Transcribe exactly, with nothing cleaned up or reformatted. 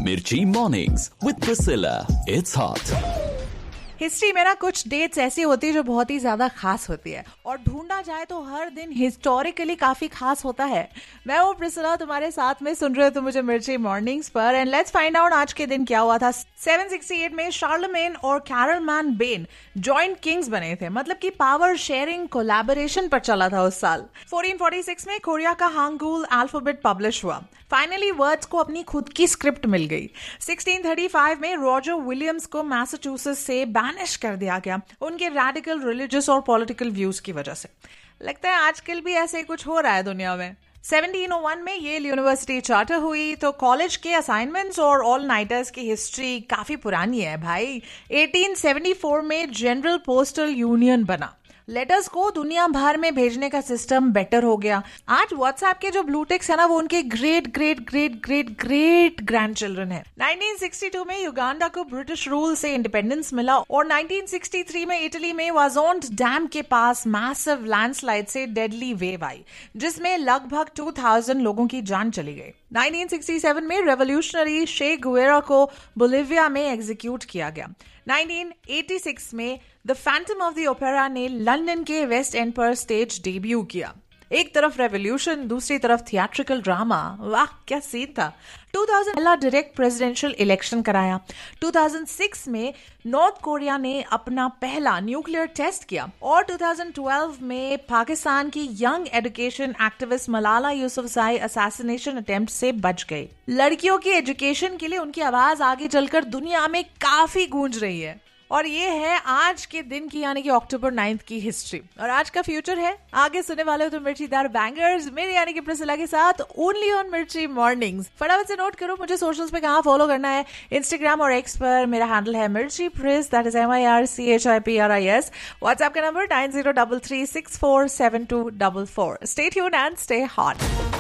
Mirchi Mornings with Priscilla. It's hot. History में ना कुछ डेट्स ऐसी होती है जो बहुत ही ज्यादा खास होती है और ढूंढा जाए तो हर दिन हिस्टोरिकली काफी खास होता है। मैं वो प्रिसिला तुम्हारे साथ में सुन रहे हो तो मुझे मिर्ची मॉर्निंग्स पर एंड लेट्स फाइंड आउट आज के दिन क्या हुआ था। सेवन सिक्सटी एट में शार्लेमेन और कैरलमैन बेन जॉइंट किंग्स बने थे, मतलब कि पावर शेयरिंग कोलैबोरेशन पर चला था उस साल। फोर्टीन फोर्टी सिक्स में कोरिया का हांगुल अल्फाबेट पब्लिश हुआ। फाइनली वर्ड्स को अपनी खुद की स्क्रिप्ट मिल गई। सिक्सटीन थर्टी फाइव में रॉजर विलियम्स को मैसाचुसेट्स से बैनिश कर दिया गया उनके रैडिकल रिलीजियस और पॉलिटिकल व्यूज की वजह से। लगता है आजकल भी ऐसे कुछ हो रहा है दुनिया में। सेवनटीन ओ वन में येल यूनिवर्सिटी चार्टर हुई। तो कॉलेज के असाइनमेंट्स और ऑल नाइटर्स की हिस्ट्री काफी पुरानी है भाई। एटीन सेवेंटी फोर में जनरल पोस्टल यूनियन बना। लेटर्स को दुनिया भर में भेजने का सिस्टम बेटर हो गया। आज व्हाट्सएप के जो ब्लू टिक्स है ना, वो उनके great great great great great grand children है। नाइनटीन सिक्सटी टू में युगांडा को ब्रिटिश रूल से इंडिपेंडेंस मिला और नाइनटीन सिक्सटी थ्री में इटली में वाजोंट डैम के पास मैसिव लैंडस्लाइड से डेडली वेव आई, जिसमें लगभग टू थाउजेंड लोगों की जान चली गई। नाइनटीन सिक्सटी सेवन में रेवोल्यूशनरी शे गुवेरा को बोलिविया में एग्जीक्यूट किया गया। नाइनटीन एटी सिक्स में the Phantom of the opera ने लंदन के वेस्ट एंड पर स्टेज डेब्यू किया। एक तरफ रेवोल्यूशन, दूसरी तरफ थिएट्रिकल ड्रामा। वाह क्या सीन था। टू थाउजेंड पहला डायरेक्ट प्रेसिडेंशियल इलेक्शन कराया। टू थाउजेंड सिक्स में नॉर्थ कोरिया ने अपना पहला न्यूक्लियर टेस्ट किया और टू थाउजेंड ट्वेल्व में पाकिस्तान की young education activist Malala Yousafzai assassination attempt से बच गई। लड़कियों की एजुकेशन के लिए उनकी आवाज आगे चलकर दुनिया में काफी गूंज रही है। और ये है आज के दिन की यानी कि अक्टूबर नाइन्थ की हिस्ट्री। और आज का फ्यूचर है आगे सुनने वाले हो तो मिर्चीदार बैंगर्स मेरे यानी कि प्रिसिला के साथ ओनली ऑन मिर्ची मॉर्निंग्स। फटाफट से नोट करो मुझे सोशल्स पे कहाँ फॉलो करना है। इंस्टाग्राम और एक्स पर मेरा हैंडल है मिर्ची प्रिस, that is M I R C H I P R I S. WhatsApp का number nine zero double three six four seven to double four. Stay tuned and stay hot.